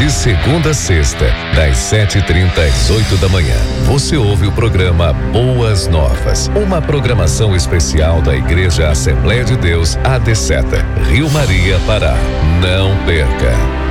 De segunda a sexta, das 7h30 às 8 da manhã, você ouve o programa Boas Novas, uma programação especial da Igreja Assembleia de Deus, AD Seta, Rio Maria, Pará. Não perca!